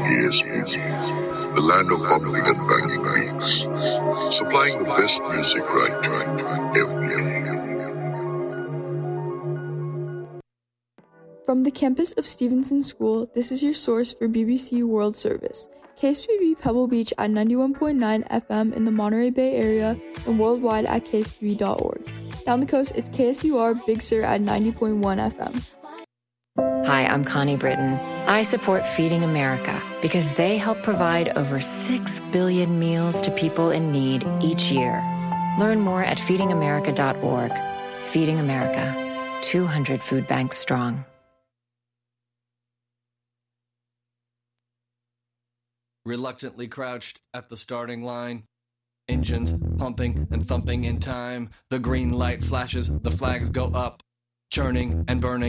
ESPN, the land of bubbling and banging beats, supplying the best music right every day. From the campus of Stevenson School, this is your source for BBC World Service. KSPB Pebble Beach at 91.9 FM in the Monterey Bay area and worldwide at kspb.org. Down the coast, it's KSUR Big Sur at 90.1 FM. Hi, I'm Connie Britton. I support Feeding America because they help provide over 6 billion meals to people in need each year. Learn more at feedingamerica.org. Feeding America, 200 food banks strong. Reluctantly crouched at the starting line. Engines pumping and thumping in time. The green light flashes, the flags go up. Churning and burning